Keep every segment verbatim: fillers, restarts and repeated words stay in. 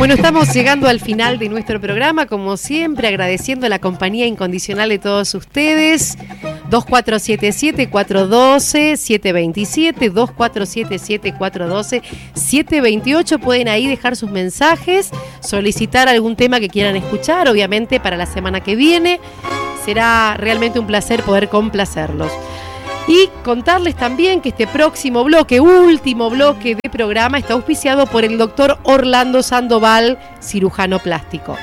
Bueno, estamos llegando al final de nuestro programa, como siempre, agradeciendo la compañía incondicional de todos ustedes. dos cuatro siete siete, cuatro uno dos, siete dos siete, dos cuatro siete siete, cuatro uno dos, siete dos ocho. Pueden ahí dejar sus mensajes, solicitar algún tema que quieran escuchar, obviamente para la semana que viene. Será realmente un placer poder complacerlos. Y contarles también que este próximo bloque, último bloque de programa, está auspiciado por el doctor Orlando Sandoval, cirujano plástico.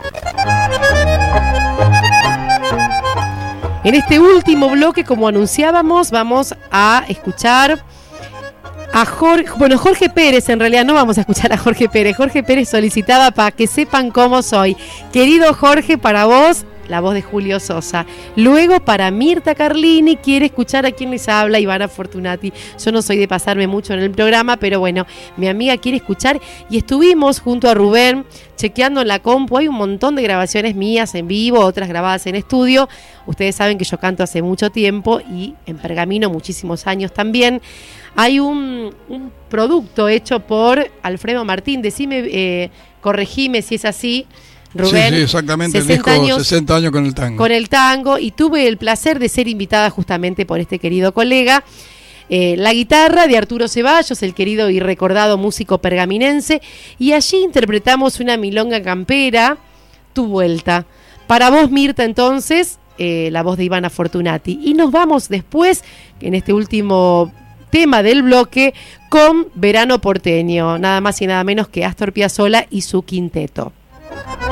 En este último bloque, como anunciábamos, vamos a escuchar a Jorge, bueno, Jorge Pérez, en realidad no vamos a escuchar a Jorge Pérez. Jorge Pérez solicitaba para que sepan cómo soy. Querido Jorge, para vos, la voz de Julio Sosa. Luego, para Mirta Carlini, quiere escuchar a quien les habla, Ivana Fortunati. Yo no soy de pasarme mucho en el programa, pero bueno, mi amiga quiere escuchar. Y estuvimos junto a Rubén chequeando en la compu. Hay un montón de grabaciones mías en vivo, otras grabadas en estudio. Ustedes saben que yo canto hace mucho tiempo y en Pergamino muchísimos años también. Hay un, un producto hecho por Alfredo Martín. Decime, eh, corregime si es así, Rubén. Sí, sí, exactamente, el disco años, sesenta años con el tango. Con el tango, y tuve el placer de ser invitada justamente por este querido colega. Eh, la guitarra de Arturo Ceballos, el querido y recordado músico pergaminense, y allí interpretamos una milonga campera, Tu Vuelta. Para vos, Mirta, entonces, eh, la voz de Ivana Fortunati. Y nos vamos después, en este último tema del bloque, con Verano Porteño, nada más y nada menos que Astor Piazzolla y su quinteto.